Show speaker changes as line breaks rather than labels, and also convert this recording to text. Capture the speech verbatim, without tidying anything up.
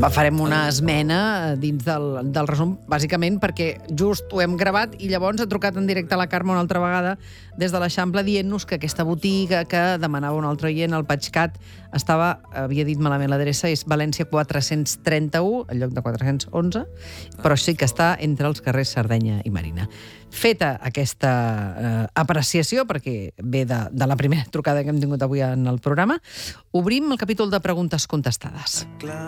farem una esmena dins del, del resum, bàsicament perquè just ho hem gravat i llavors ha trucat en directe a la Carme una altra vegada des de l'Eixample dient-nos que aquesta botiga que demanava un altre oient, el PatxCat, estava, havia dit malament l'adreça, és València quatre-cents trenta-u, en lloc de quatre-cents onze, però sí que està entre els carrers Sardenya i Marina. Feta aquesta eh, apreciació, perquè ve de, de la primera trucada que hem tingut avui en el programa, obrim el capítol de preguntes contestades.